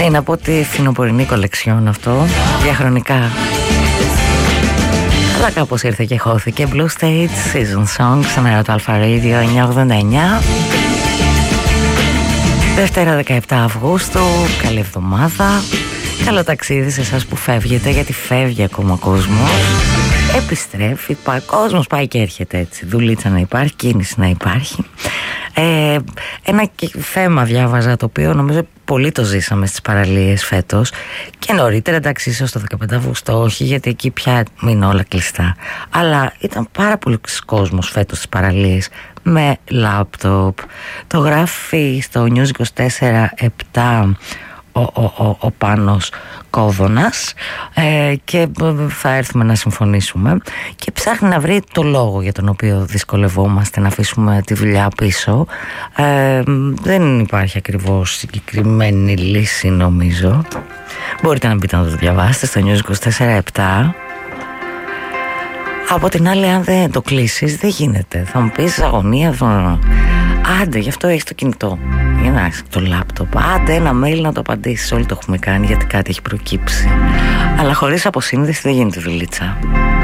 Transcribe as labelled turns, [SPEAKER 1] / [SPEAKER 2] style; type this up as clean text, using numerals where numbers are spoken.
[SPEAKER 1] Είναι από τη φθινοπορεινή κολεξιόν αυτό, διαχρονικά. Αλλά κάπως ήρθε και χώθηκε. Blue State Season Song στον αέρα του Alpha Radio 989. Δευτέρα 17 Αυγούστου. Καλή εβδομάδα. Καλό ταξίδι σε εσάς που φεύγετε, γιατί φεύγει ακόμα κόσμος. Επιστρέφει, κόσμος πάει και έρχεται έτσι. Δουλίτσα να υπάρχει, κίνηση να υπάρχει. Ένα θέμα διάβαζα, το οποίο νομίζω πολύ το ζήσαμε στις παραλίες φέτος και νωρίτερα, εντάξει, ίσως το 15 Αυγούστου όχι, γιατί εκεί πια είναι όλα κλειστά, αλλά ήταν πάρα πολύ κόσμος φέτος στις παραλίες με λάπτοπ. Το γράφει στο News 24/7 ο Πάνος Κόδωνας και θα έρθουμε να συμφωνήσουμε, και ψάχνει να βρει το λόγο για τον οποίο δυσκολευόμαστε να αφήσουμε τη δουλειά πίσω. Δεν υπάρχει ακριβώς συγκεκριμένη λύση, νομίζω. Μπορείτε να μπείτε να το διαβάσετε στο News 24/7. Από την άλλη, αν δεν το κλείσεις, δεν γίνεται. Θα μου πεις αγωνία, άντε, γι' αυτό έχεις το κινητό, για να έχεις το λάπτοπ. Άντε, ένα mail να το απαντήσεις. Όλοι το έχουμε κάνει, γιατί κάτι έχει προκύψει. Αλλά χωρίς αποσύνδεση δεν γίνεται δουλίτσα.